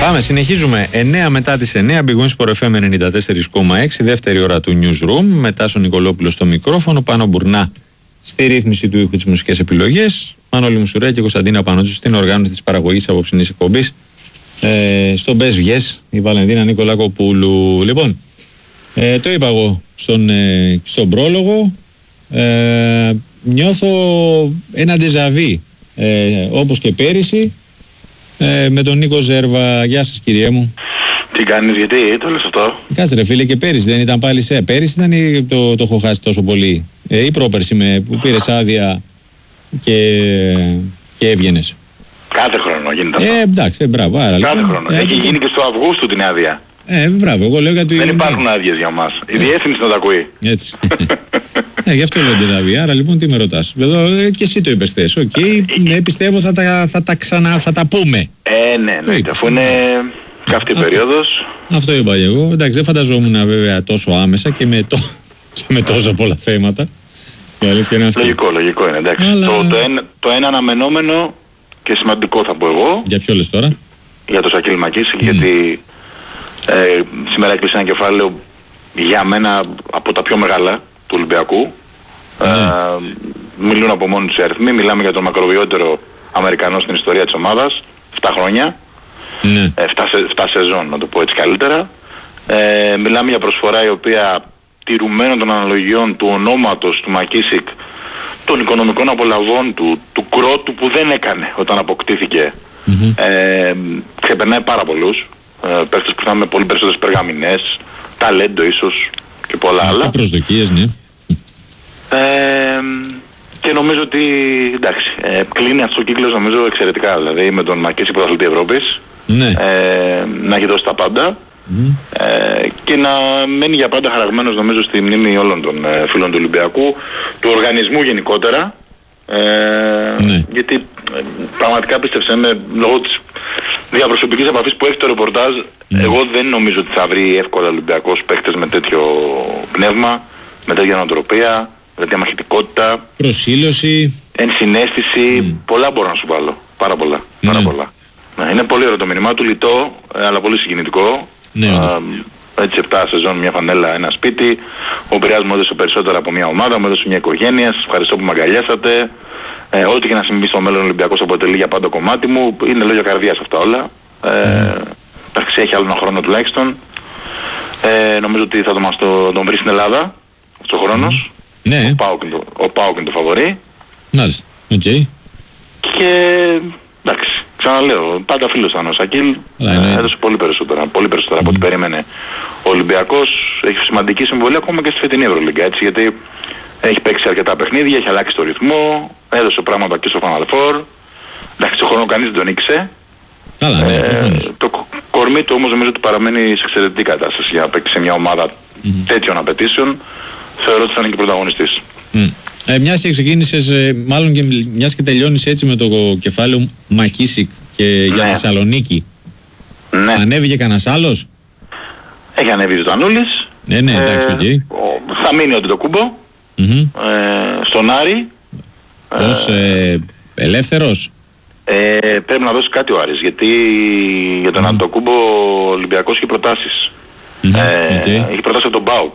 Πάμε, συνεχίζουμε. 9 μετά τις 9, Big Win Sport FM 94,6, δεύτερη ώρα του Newsroom. Μετά στον Νικολόπουλο στο μικρόφωνο, Πάνο Μπουρνά στη ρύθμιση του ήχου της μουσικές επιλογές, Μανώλη Μουσουρέ και Κωνσταντίνα Πανότσου στην οργάνωση της παραγωγής απόψινής εκπομπής. Στο Μπες Βιές, η Βαλεντίνα Νικολακοπούλου. Λοιπόν, το είπα εγώ στον πρόλογο, νιώθω ένα ντεζαβί, όπως και πέρυσι, με τον Νίκο Ζέρβα. Γεια σας, κύριέ μου. Τι κάνεις, γιατί το λες αυτό? Κάτσε ρε φίλε, και πέρυσι δεν ήταν πάλι πέρυσι ήταν ή το έχω χάσει τόσο πολύ, ή πρόπερσι που πήρες άδεια και έβγαινες? Κάθε χρόνο γίνεται αυτό. Εντάξει, μπράβο. Άρα, κάθε λοιπόν, χρόνο. Έχει γίνει και στο Αυγούστου την άδεια. Μπράβο, εγώ λέω γιατί. Δεν υπάρχουν άδειες για μας. Η διεύθυνση να τα ακούει. Έτσι. Γι' αυτό λέω ντεζαβί. Άρα λοιπόν τι με ρωτάς? Εδώ και εσύ το είπες χθες. Οκ, ναι, πιστεύω θα τα πούμε. Ναι, αφού είναι καυτή περίοδος. Αυτό είπα εγώ. Εντάξει, δεν φανταζόμουν βέβαια τόσο άμεσα και με τόσα πολλά θέματα. Η αλήθεια είναι αυτή. Λογικό είναι, εντάξει. Αλλά... Το ένα αναμενόμενο και σημαντικό θα πω εγώ. Για ποιο λες τώρα? Για το Σακίλ Μακίσικ, γιατί σήμερα έκλεισε ένα κεφάλαιο για μένα από τα πιο μεγάλα του Ολυμπιακού. Μιλούν από μόνοι τους οι αριθμοί. Μιλάμε για τον μακροβιότερο Αμερικανό στην ιστορία της ομάδας. 7 χρόνια. 7 σεζόν, να το πω έτσι καλύτερα. Μιλάμε για προσφορά η οποία, τηρουμένων των αναλογιών του ονόματος του Μακίσικ, των οικονομικών απολαβών του κρότου που δεν έκανε όταν αποκτήθηκε, ξεπερνάει πάρα πολλούς παίκτες που θα με πολύ περισσότερες περγαμηνές, ταλέντο ίσως και πολλά άλλα. Και προσδοκίες, ναι. Και νομίζω ότι εντάξει, κλείνει αυτός ο κύκλος νομίζω εξαιρετικά, δηλαδή με τον Μακίσικ πρωταθλητή Ευρώπης, να έχει δώσει τα πάντα. Και να μένει για πάντα χαραγμένος νομίζω στη μνήμη όλων των φίλων του Ολυμπιακού, του οργανισμού γενικότερα, γιατί πραγματικά πίστεψε με, λόγω της διαπροσωπικής επαφής που έχει το ρεπορτάζ, εγώ δεν νομίζω ότι θα βρει εύκολα Ολυμπιακός παίκτες με τέτοιο πνεύμα, με τέτοια νοοτροπία, με τέτοια μαχητικότητα, προσήλωση, ενσυναίσθηση. Πολλά μπορώ να σου βάλω, πάρα πολλά. Είναι πολύ ωραίο το μήνυμά του, λιτό αλλά πολύ συγκινητικό. Έτσι 7 σεζόν, μια φανέλα, ένα σπίτι. Ο Πειραιάς μου έδωσε περισσότερα από μια ομάδα, μου έδωσε μια οικογένεια. Σας ευχαριστώ που με αγκαλιάσατε. Ό,τι και να συμβεί στο μέλλον, ο Ολυμπιακός αποτελεί για πάντα κομμάτι μου. Είναι λόγια καρδιάς αυτά όλα. Εντάξει, έχει άλλο ένα χρόνο τουλάχιστον. Νομίζω ότι θα τον βρει στην Ελλάδα αυτός ο χρόνος. Ο ΠΑΟΚ είναι το φαβορί. Μάλιστα, οκ. Και εντάξει, ξαναλέω, πάντα φίλος ήταν ο Σακίλ, έδωσε πολύ περισσότερα από ό,τι περίμενε ο Ολυμπιακός. Έχει σημαντική συμβολή ακόμα και στη φετινή Ευρωλίγκα, έτσι, γιατί έχει παίξει αρκετά παιχνίδια, έχει αλλάξει το ρυθμό, έδωσε πράγματα και στο Final Four. Εντάξει, το χρόνο κανείς δεν τον νίκησε. Το κορμί του όμως νομίζω ότι παραμένει σε εξαιρετική κατάσταση για να παίξει σε μια ομάδα τέτοιων απαιτήσεων. Θεωρώ ότι θα είναι και πρωταγωνιστής. Μιας και ξεκίνησες, μάλλον και μιας και τελειώνεις έτσι με το κεφάλαιο Μακίσικ και για Θεσσαλονίκη. Ανέβηκε κανένας άλλος? Έχει ανέβει ο Ζανούλης. Εντάξει, θα μείνει ο Αντετοκούμπο στον Άρη. Ως ελεύθερος. Πρέπει να δώσει κάτι ο Άρης, γιατί για τον Αντετοκούμπο ο Ολυμπιακός έχει προτάσεις. Έχει προτάσει από τον ΠΑΟΚ,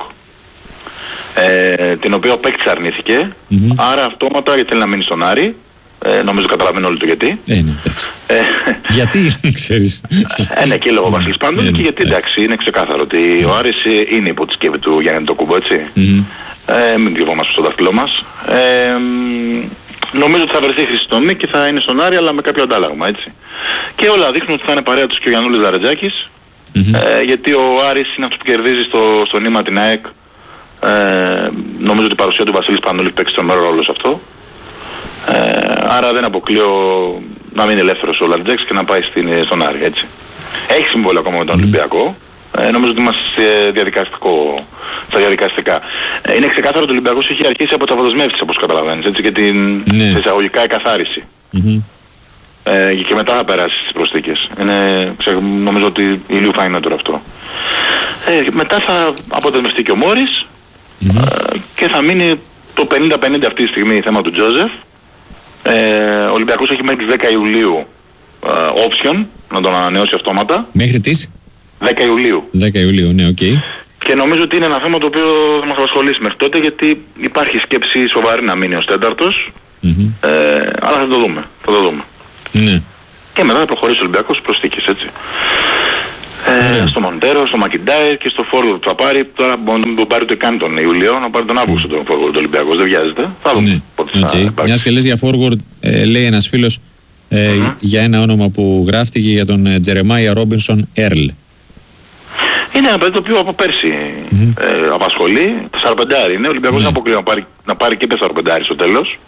την οποία ο παίκτης αρνήθηκε, άρα αυτόματα γιατί θέλει να μείνει στον Άρη. Νομίζω καταλαβαίνω όλοι το γιατί. Γιατί, ξέρεις. Και λόγω Βασίλης πάντων, και γιατί εντάξει, είναι ξεκάθαρο ότι ο Άρης είναι υπό τη σκέπη του Γιάννη Αντετοκούμπο, έτσι. Μην κρυβόμαστε στο δάχτυλό μας. Νομίζω ότι θα βρεθεί χρήση τομή και θα είναι στον Άρη, αλλά με κάποιο αντάλλαγμα, έτσι. Και όλα δείχνουν ότι θα είναι παρέα τους και ο Γιαννούλης Δαρετζάκης, γιατί ο Άρης είναι αυτός που κερδίζει στο νήμα την ΑΕΚ. Νομίζω ότι η παρουσία του Βασίλης Πανούλη παίξει τον μέρο ρόλο σε αυτό. Άρα δεν αποκλείω να μείνει ελεύθερος ο Λαριτζάκης και να πάει στον Άρη, έτσι. Έχει συμβόλαιο ακόμα με τον Ολυμπιακό. Νομίζω ότι είμαστε στα διαδικαστικά. Είναι ξεκάθαρο ότι ο Ολυμπιακός έχει αρχίσει από τα αποδοσμεύσεις, όπως καταλαβαίνεις, έτσι, και την εισαγωγικά εκαθάριση. Και μετά θα περάσει στις προσθήκες. Νομίζω ότι ηλίου θα είναι τώρα αυτό. Μετά θα αποτελμευτεί και ο Μόρις και θα μείνει το 50-50 αυτή τη στιγμή θέμα του Τζόζεφ. Ο Ολυμπιακός έχει μέχρι τις 10 Ιουλίου option να τον ανανεώσει αυτόματα. Μέχρι τις 10 Ιουλίου. 10 Ιουλίου, ναι, οκ. Και νομίζω ότι είναι ένα θέμα το οποίο θα μας απασχολήσει μέχρι τότε, γιατί υπάρχει σκέψη σοβαρή να μείνει ως τέταρτος. Αλλά θα το δούμε. Ναι. Και μετά θα προχωρήσει ο Ολυμπιακός προσθήκες, έτσι. Στο Μοντέρο, στο Μακιντάιρ και στο forward που θα πάρει. Τώρα μπορεί να μην πάρει ούτε καν τον Ιουλίο, να πάρει τον Αύγουστο τον forward του Ολυμπιακός. Δεν βιάζεται. Θα δούμε πότε θα υπάρξει. Μιας και λες για forward, λέει ένας φίλος για ένα όνομα που γράφτηκε για τον Τζερεμάια Ρόμπινσον Έρλ. Είναι ένα παιδί το οποίο από πέρσι απασχολεί. 45 είναι. Ο Ολυμπιακός δεν αποκλείει να πάρει και 45 στο τέλος.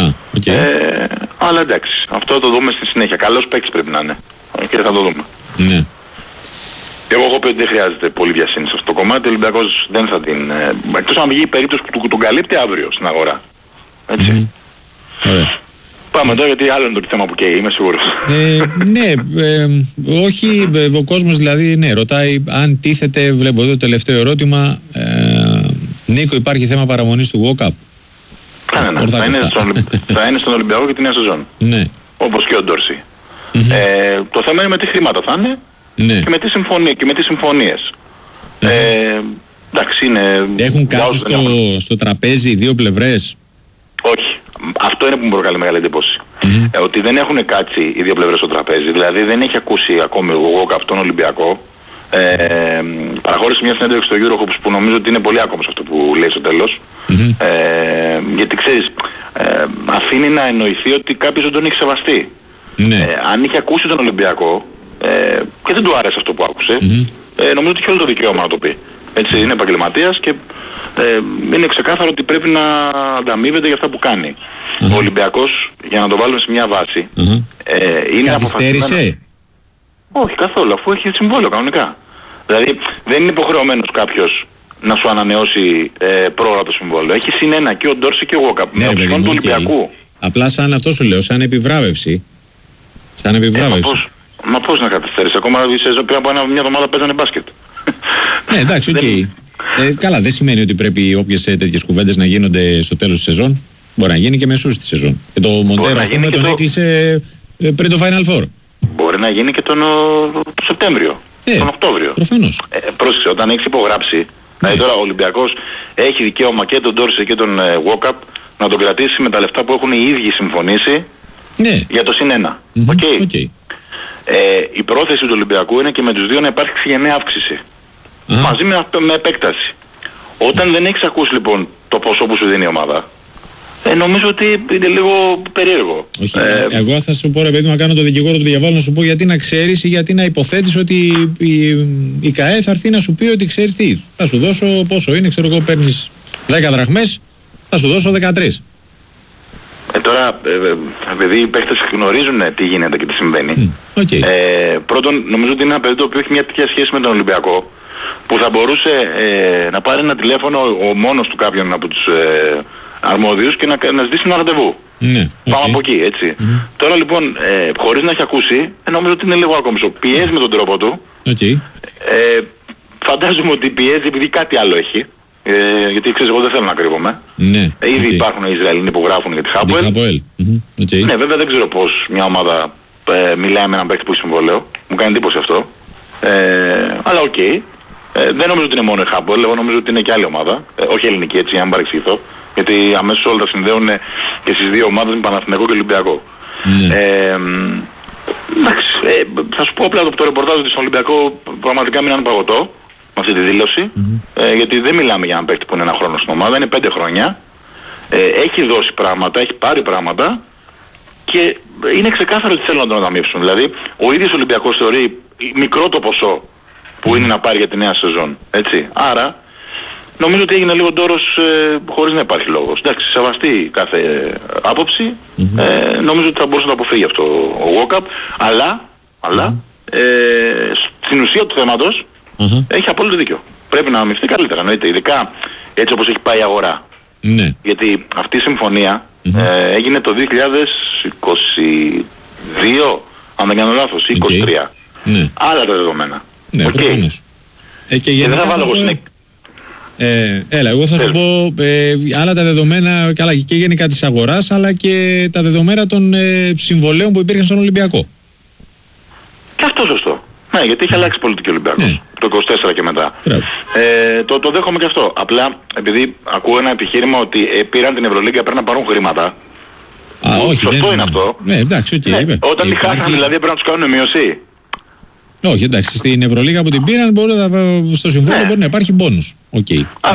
Αλλά εντάξει, αυτό το δούμε στη συνέχεια. Καλός παίκτης πρέπει να είναι. Και θα το δούμε. Ναι. Εγώ έχω πει ότι δεν χρειάζεται πολύ διασύνη σε αυτό το κομμάτι. Ο Ολυμπιακός δεν θα την... Εκτός αν βγει η περίπτωση που τον καλύπτει αύριο στην αγορά. Έτσι. Ωραία. Πάμε τώρα, γιατί άλλο είναι το θέμα που καίει, είμαι σίγουρος. Ναι, όχι, ο κόσμος δηλαδή, ναι, ρωτάει αν τίθεται, βλέπω εδώ το τελευταίο ερώτημα, Νίκο, υπάρχει θέμα παραμονής του walk-up. Κανένα, θα είναι στον Ολυμπιακό και τη νέα σεζόν. Ναι. Όπως και ο Ντόρση. Το θέμα είναι με τι χρήματα θα είναι, ναι, και με τι συμφωνίες. Εντάξει, είναι... Έχουν κάτσει στο τραπέζι οι δύο πλευρές? Όχι. Αυτό είναι που μου προκαλεί μεγάλη εντύπωση. Ότι δεν έχουν κάτσει οι δύο πλευρές στο τραπέζι. Δηλαδή δεν έχει ακούσει ακόμη εγώ αυτόν Ολυμπιακό. Παραχώρησε μια συνέντευξη στο Eurohoops που νομίζω ότι είναι πολύ άκομος αυτό που λέει στο τέλος. Γιατί ξέρεις, αφήνει να εννοηθεί ότι κάποιος δεν τον έχει σεβαστεί. Αν είχε ακούσει τον Ολυμπιακό και δεν του άρεσε αυτό που άκουσε, νομίζω ότι είχε όλο το δικαίωμα να το πει. Έτσι, είναι επαγγελματίας και είναι ξεκάθαρο ότι πρέπει να ανταμείβεται για αυτά που κάνει. Ο Ολυμπιακός, για να το βάλουμε σε μια βάση, είναι καθυστέρησε? Όχι καθόλου, αφού έχει συμβόλαιο κανονικά. Δηλαδή δεν είναι υποχρεωμένος κάποιος να σου ανανεώσει πρόωρα το συμβόλαιο. Έχει συνένα και ο Ντόρση και ο Γουόκαπ με οψιόν του Ολυμπιακού. Απλά σαν αυτό σου λέω, σαν επιβράβευση. Σαν επιβράβευση. Μα πώς να καθυστερήσει, ακόμα πριν από μια εβδομάδα παίζανε μπάσκετ. Ναι, εντάξει, οκ. Καλά, δεν σημαίνει ότι πρέπει όποιες τέτοιες κουβέντες να γίνονται στο τέλος της σεζόν. Μπορεί να γίνει και μεσούς της σεζόν. Και το Μοντέρο, ας πούμε, τον έκλεισε πριν το Final Four. Μπορεί να γίνει και τον Σεπτέμβριο, τον Οκτώβριο. Προφανώς. Πρόσεξε, όταν έχεις υπογράψει, δηλαδή τώρα ο Ολυμπιακός έχει δικαίωμα και τον Ντόρση και τον Walkup να τον κρατήσει με τα λεφτά που έχουν οι ίδιοι συμφωνήσει για το +1. Η πρόθεση του Ολυμπιακού είναι και με τους δύο να υπάρξει γενναία αύξηση. Μαζί με επέκταση. Όταν δεν έχεις ακούσει λοιπόν το ποσό που σου δίνει η ομάδα, νομίζω ότι είναι λίγο περίεργο. Όχι, εγώ θα σου πω, ρε παιδί μου, να κάνω το δικηγόρο του διαβόλου, να σου πω γιατί να ξέρεις ή γιατί να υποθέτεις ότι η ΚΑΕ θα έρθει να σου πει ότι ξέρεις τι, θα σου δώσω πόσο είναι, ξέρω εγώ, παίρνεις 10 δραχμές, θα σου δώσω 13. Τώρα, επειδή οι παίχτες γνωρίζουν τι γίνεται και τι συμβαίνει, πρώτον νομίζω ότι είναι ένα παιδί το οποίο έχει μια τέτοια σχέση με τον Ολυμπιακό που θα μπορούσε να πάρει ένα τηλέφωνο ο μόνος του κάποιον από τους αρμόδιους και να ζητήσει ένα ραντεβού. Πάμε από εκεί, έτσι. Τώρα λοιπόν, χωρίς να έχει ακούσει, νομίζω ότι είναι λίγο ακόμη. Πιέζει με τον τρόπο του. Φαντάζομαι ότι πιέζει επειδή κάτι άλλο έχει. Γιατί ξέρεις, εγώ δεν θέλω να κρύβομαι. Ήδη υπάρχουν οι Ισραηλοί που γράφουν για τη Χάπουελ. Ναι, βέβαια δεν ξέρω πώς μια ομάδα μιλάει με έναν παίκτη που έχει συμβόλαιο. Μου κάνει εντύπωση αυτό. Αλλά οκ. Δεν νομίζω ότι είναι μόνο η Χάπουελ, εγώ νομίζω ότι είναι και άλλη ομάδα. Όχι ελληνική, έτσι, για να μην παρεξηγηθώ. Γιατί αμέσως όλα τα συνδέουν και στις δύο ομάδες με Παναθηναϊκό και Ολυμπιακό. Εντάξει, θα σου πω απλά το ρεπορτάζ ότι στον Ολυμπιακό πραγματικά μείναν παγωτό με αυτή τη δήλωση. Γιατί δεν μιλάμε για έναν παίκτη που είναι ένα χρόνο στην ομάδα, είναι 5 χρόνια. Έχει δώσει πράγματα, έχει πάρει πράγματα και είναι ξεκάθαρο ότι θέλουν να τον ανταμείψουν. Δηλαδή, ο ίδιος Ολυμπιακός θεωρεί μικρό το ποσό που είναι να πάρει για τη νέα σεζόν. Έτσι. Άρα, νομίζω ότι έγινε λίγο ντόρος χωρίς να υπάρχει λόγος. Εντάξει, σεβαστεί κάθε άποψη. Νομίζω ότι θα μπορούσε να το αποφύγει αυτό ο Walkup. Αλλά στην ουσία του θέματος έχει απόλυτο δίκιο. Πρέπει να αμυφθεί καλύτερα, εννοείται. Ειδικά έτσι όπως έχει πάει η αγορά. Γιατί αυτή η συμφωνία έγινε το 2022, αν δεν κάνω λάθος, 23. Άλλα τα δεδομένα. Προφανώς. Και δεν θα βάλω έλα, εγώ θα σου πω άλλα τα δεδομένα, καλά, και γενικά της αγοράς, αλλά και τα δεδομένα των συμβολέων που υπήρχαν στον Ολυμπιακό. Και αυτό σωστό. Ναι, γιατί έχει αλλάξει πολιτική Ολυμπιακός. Ναι. Το 24 και μετά. Το δέχομαι και αυτό. Απλά επειδή ακούω ένα επιχείρημα ότι πήραν την Ευρωλίγκα, πρέπει να πάρουν χρήματα. Όχι, σωστό είναι αυτό. Ναι, εντάξει, οκ. Ναι, όταν τη χάσαν δηλαδή πρέπει να τους κάνουν μειωσή. Όχι, εντάξει, στην Ευρωλίγα που την πήραν στο συμβόλαιο μπορεί να υπάρχει μπόνους. Okay.